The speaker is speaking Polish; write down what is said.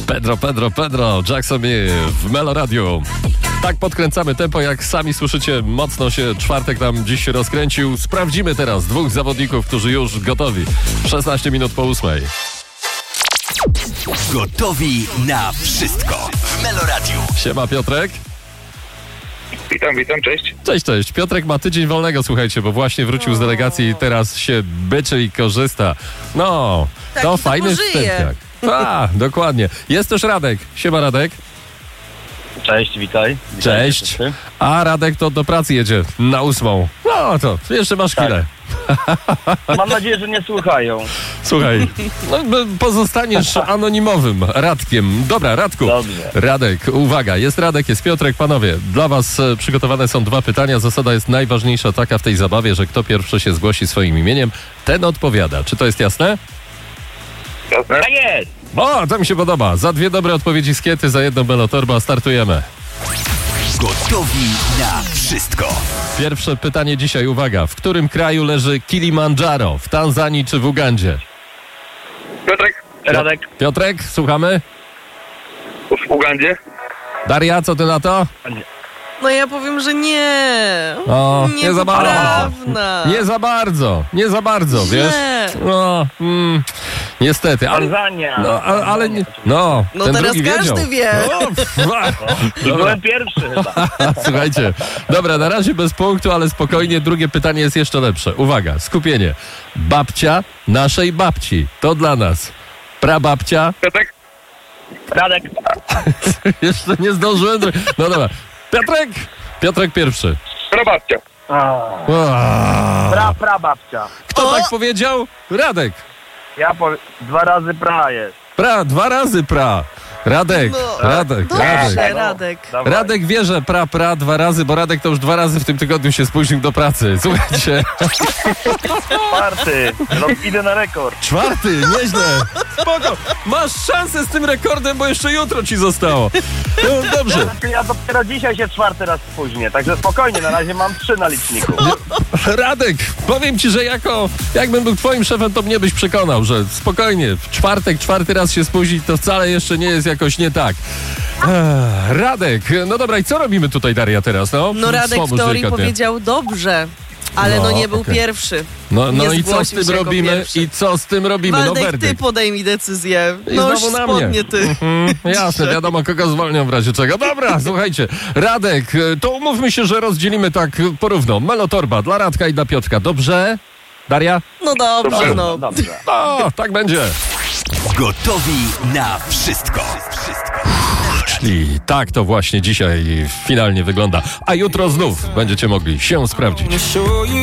Pedro, Jackson w Melo Radio. Tak podkręcamy tempo, jak sami słyszycie, mocno się czwartek nam dziś się rozkręcił. Sprawdzimy teraz dwóch zawodników, którzy już gotowi. 16 minut po 8. Gotowi na wszystko w Melo Radio. Siema Piotrek. Witam, cześć. Cześć. Piotrek ma tydzień wolnego, słuchajcie, bo właśnie wrócił z delegacji i teraz się byczy i korzysta. No, Taki to fajny wstępniak. Dokładnie. Jest też Radek. Siema Radek. Cześć, witaj. Cześć. A Radek to do pracy jedzie na 8. No to jeszcze masz chwilę. Mam nadzieję, że nie słuchają. Słuchaj, pozostaniesz anonimowym Radkiem. Dobra, Radku. Dobrze. Radek, uwaga, jest Radek, jest Piotrek. Panowie, dla was przygotowane są 2 pytania. Zasada jest najważniejsza taka w tej zabawie, że kto pierwszy się zgłosi swoim imieniem, ten odpowiada. Czy to jest jasne? Jasne? Tak jest! O, to mi się podoba. Za 2 dobre odpowiedzi z Kiety, za 1 Belotorba. Startujemy. Gotowi na wszystko. Pierwsze pytanie dzisiaj, uwaga. W którym kraju leży Kilimandżaro? W Tanzanii czy w Ugandzie? Piotrek, Radek. Piotrek, słuchamy? w Ugandzie. Daria, co ty na to? No ja powiem, że nie. O, nie za bardzo. Niepoprawna. Nie za bardzo, wiesz? No, niestety. Ale, Tanzania. no, ale nie. No, No ten teraz drugi każdy wiedział. wie. I byłem pierwszy chyba. Słuchajcie, dobra, na razie bez punktu, ale spokojnie, drugie pytanie jest jeszcze lepsze. Uwaga, skupienie. Babcia naszej babci, to dla nas. Prababcia, Piotrek, Radek. jeszcze nie zdążyłem. No dobra, Piotrek pierwszy. prababcia. Prababcia. Kto tak powiedział? Radek. Ja 2 razy pra jest. 2 razy pra. Radek. Dobrze, Radek. Dawaj. Radek wie, że pra 2 razy, bo Radek to już 2 razy w tym tygodniu się spóźnił do pracy. Słuchajcie. 4. Idę na rekord. 4, nieźle. Spoko. Masz szansę z tym rekordem, bo jeszcze jutro ci zostało. No, dobrze. Ja dopiero dzisiaj się 4 raz spóźnię, także spokojnie, na razie mam 3 na liczniku. Radek, powiem ci, że jakbym był twoim szefem, to mnie byś przekonał, że spokojnie, w czwartek 4 raz się spóźnić, to wcale jeszcze nie jest jakoś nie tak. Radek, no dobra, i co robimy tutaj, Daria, teraz? No Radek w teorii powiedział dobrze, ale no nie był okej. pierwszy. No Nie i co z zgłosił tym się jako robimy? pierwszy. I co z tym robimy? No Waldek, ty werdykt. podejmij decyzję. I No już znowu na mnie. spodnie ty. Jasne, wiadomo, kogo zwolnią w razie czego. Dobra, słuchajcie, Radek, to umówmy się, że rozdzielimy tak porówno. Melotorba dla Radka i dla Piotrka. Dobrze? Daria? No dobrze, no. Dobrze. O, tak będzie. Gotowi na wszystko. I tak to właśnie dzisiaj finalnie wygląda. A jutro znów będziecie mogli się sprawdzić.